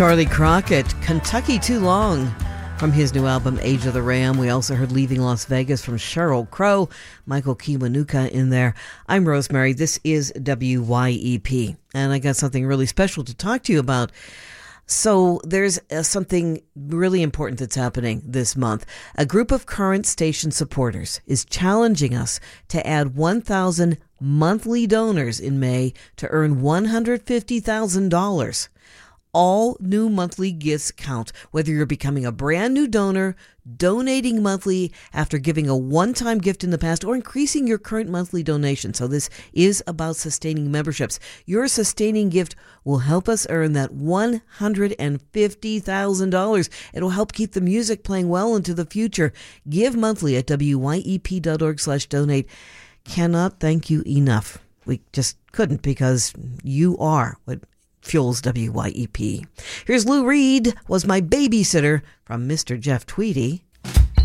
Charlie Crockett, Kentucky Too Long, from his new album, Age of the Ram. We also heard Leaving Las Vegas from Sheryl Crow, Michael Kiwanuka in there. I'm Rosemary. This is WYEP, and I got something really special to talk to you about. So there's something really important that's happening this month. A group of current station supporters is challenging us to add 1,000 monthly donors in May to earn $150,000. All new monthly gifts count, whether you're becoming a brand new donor, donating monthly after giving a one-time gift in the past, or increasing your current monthly donation. So this is about sustaining memberships. Your sustaining gift will help us earn that $150,000. It'll help keep the music playing well into the future. Give monthly at wyep.org/donate. Cannot thank you enough. We just couldn't, because you are what fuels WYEP. Here's Lou Reed, Was My Babysitter, from Mr. Jeff Tweedy.